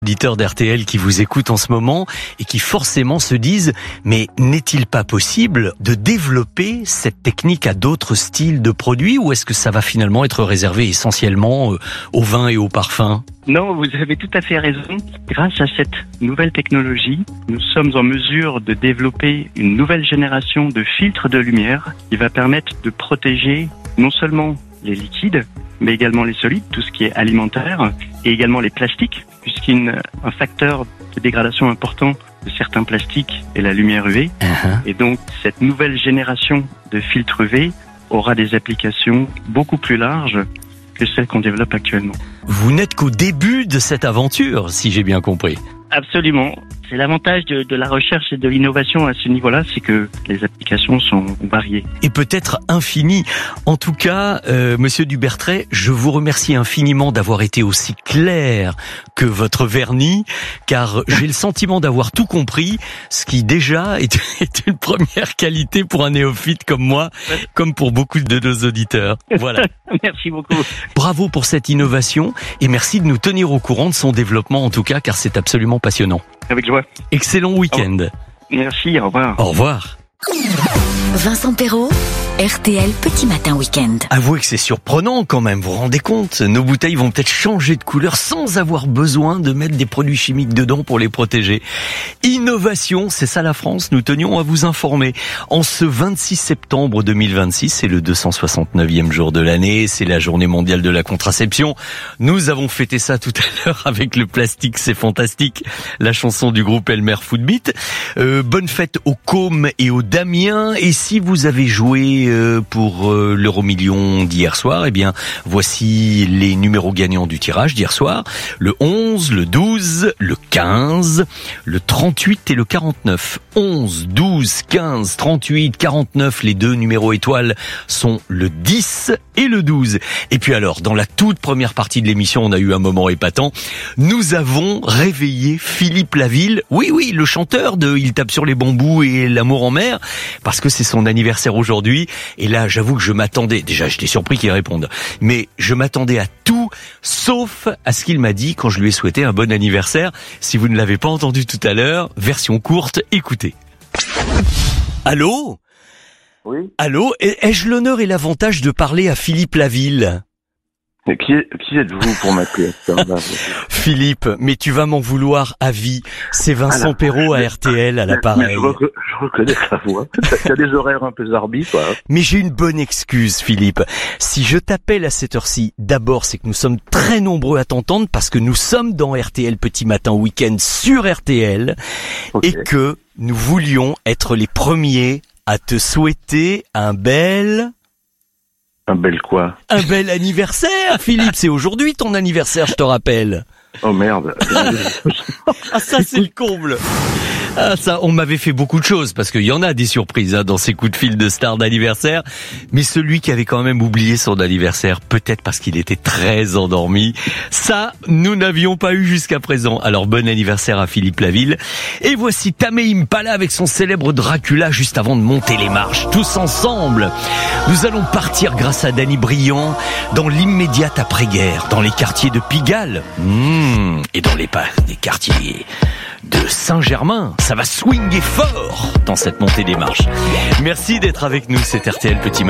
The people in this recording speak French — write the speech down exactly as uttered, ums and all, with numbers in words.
Auditeurs d'R T L qui vous écoutent en ce moment et qui forcément se disent « Mais n'est-il pas possible de développer cette technique à d'autres styles de produits ou est-ce que ça va finalement être réservé essentiellement au vin et au parfum ?» Non, vous avez tout à fait raison. Grâce à cette nouvelle technologie, nous sommes en mesure de développer une nouvelle génération de filtres de lumière qui va permettre de protéger non seulement les liquides, mais également les solides, tout ce qui est alimentaire, et également les plastiques, puisqu'un facteur de dégradation important de certains plastiques est la lumière U V. Uh-huh. Et donc, cette nouvelle génération de filtres U V aura des applications beaucoup plus larges que celles qu'on développe actuellement. Vous n'êtes qu'au début de cette aventure, si j'ai bien compris. Absolument. C'est l'avantage de, de la recherche et de l'innovation à ce niveau-là, c'est que les applications sont variées. Et peut-être infinies. En tout cas, euh, Monsieur Dubertret, je vous remercie infiniment d'avoir été aussi clair que votre vernis, car j'ai le sentiment d'avoir tout compris, ce qui déjà est, est une première qualité pour un néophyte comme moi, comme pour beaucoup de nos auditeurs. Voilà. Merci beaucoup. Bravo pour cette innovation et merci de nous tenir au courant de son développement en tout cas, car c'est absolument passionnant. Avec joie. Excellent week-end. Merci, au revoir. Au revoir. Vincent Perrault, R T L Petit Matin Week-end. Avouez que c'est surprenant quand même, vous vous rendez compte ? Nos bouteilles vont peut-être changer de couleur sans avoir besoin de mettre des produits chimiques dedans pour les protéger. Innovation, c'est ça la France, nous tenions à vous informer. En ce vingt-six septembre deux mille vingt-six, c'est le deux cent soixante-neuvième jour de l'année, c'est la journée mondiale de la contraception. Nous avons fêté ça tout à l'heure avec le plastique, c'est fantastique, la chanson du groupe Elmer Footbeat. Euh, bonne fête aux Côme et aux Damien, et si vous avez joué pour l'Euromillion d'hier soir, eh bien, voici les numéros gagnants du tirage d'hier soir. Le onze, le douze, le quinze, le trente-huit et le quarante-neuf. onze, douze, quinze, trente-huit, quarante-neuf, les deux numéros étoiles sont le dix et le douze. Et puis alors, dans la toute première partie de l'émission, on a eu un moment épatant. Nous avons réveillé Philippe Laville. Oui, oui, le chanteur de Il tape sur les bambous et L'amour en mer, parce que c'est son anniversaire aujourd'hui. Et là, j'avoue que je m'attendais, déjà j'étais surpris qu'il réponde, mais je m'attendais à tout, sauf à ce qu'il m'a dit quand je lui ai souhaité un bon anniversaire. Si vous ne l'avez pas entendu tout à l'heure, version courte, écoutez. Allô ? Oui. Allô ? Ai-je l'honneur et l'avantage de parler à Philippe Laville ? Mais qui, est, qui êtes-vous pour m'appeler à ça ? Philippe, mais tu vas m'en vouloir à vie. C'est Vincent la... Perrault à R T L à l'appareil. Je, rec... je reconnais sa voix. Tu as des horaires un peu zarbis, quoi. Mais j'ai une bonne excuse, Philippe. Si je t'appelle à cette heure-ci, d'abord, c'est que nous sommes très nombreux à t'entendre parce que nous sommes dans R T L Petit Matin Week-end sur R T L okay. Et que nous voulions être les premiers à te souhaiter un bel... Un bel quoi ? Un bel anniversaire, Philippe. C'est aujourd'hui ton anniversaire, je te rappelle. Oh merde. Ah ça, c'est le comble. Ah ça, on m'avait fait beaucoup de choses, parce qu'il y en a des surprises hein, dans ces coups de fil de star d'anniversaire. Mais celui qui avait quand même oublié son anniversaire, peut-être parce qu'il était très endormi, ça, nous n'avions pas eu jusqu'à présent. Alors bon anniversaire à Philippe Laville. Et voici Tame Impala avec son célèbre Dracula juste avant de monter les marches. Tous ensemble, nous allons partir grâce à Danny Briand dans l'immédiate après-guerre, dans les quartiers de Pigalle mmh, et dans les, les quartiers de Saint-Germain. Ça va swinguer fort dans cette montée des marches. Merci d'être avec nous, c'est R T L Petit Matin.